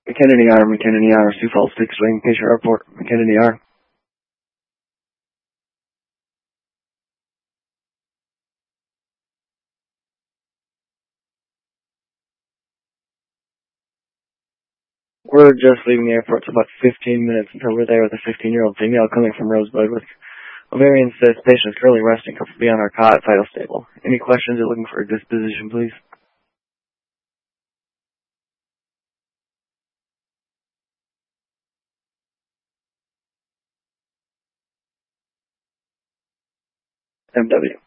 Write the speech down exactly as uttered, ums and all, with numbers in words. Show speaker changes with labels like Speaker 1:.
Speaker 1: McKinney R, McKinney R, Sioux Falls, Six Wing, Patient Report, McKinney R. We're just leaving the airport. It's about fifteen minutes until we're there with a fifteen-year-old female coming from Rosebud with ovarian cyst. Patient is currently resting comfortably on our cot, vital stable. Any questions or looking for a disposition, please? M W.